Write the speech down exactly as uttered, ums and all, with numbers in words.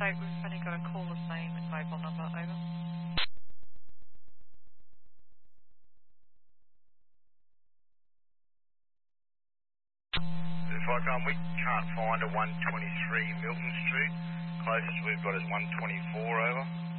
eight, we've only got a caller's name and mobile number, over. If I come, we can't find a one twenty-three Milton Street. Closest we've got is one twenty-four, over.